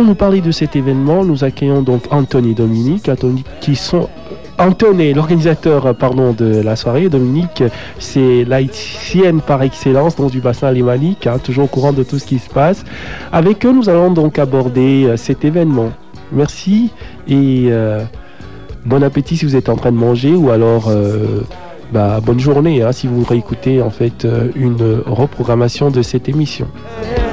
nous parler de cet événement, nous accueillons donc Anthony et Dominique. Anthony est l'organisateur de la soirée. Dominique, c'est l'haïtienne par excellence, donc du bassin alémanique, toujours au courant de tout ce qui se passe. Avec eux, nous allons donc aborder cet événement. Merci et bon appétit si vous êtes en train de manger, ou alors bonne journée si vous réécoutez en fait une reprogrammation de cette émission.